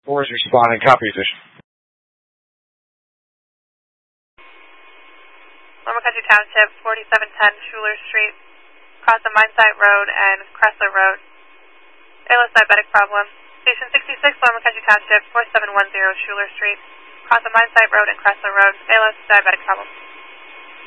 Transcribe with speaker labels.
Speaker 1: 4 is responding. Copy position.
Speaker 2: Loma Country Township, 4710 Schuler Street, across the Mine Site Road and Cressler Road. ALS diabetic problem. Station 66, Loma Country Township, 4710 Schuler Street, across the Mine Site Road and Cressler Road. ALS diabetic problem.